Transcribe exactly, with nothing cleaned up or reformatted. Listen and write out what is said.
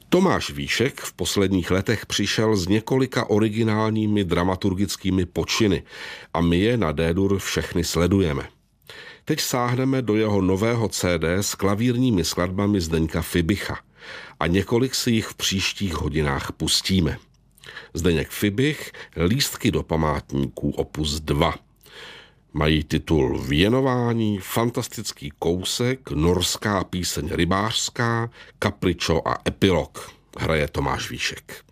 Tomáš Víšek v posledních letech přišel s několika originálními dramaturgickými počiny a my je na D-dur všechny sledujeme. Teď sáhneme do jeho nového C D s klavírními skladbami Zdeňka Fibicha a několik si jich v příštích hodinách pustíme. Zdeněk Fibich, Lístky do památníků opus dva. Mají titul Věnování, Fantastický kousek, Norská píseň rybářská, Kapričo a Epilog. Hraje Tomáš Víšek.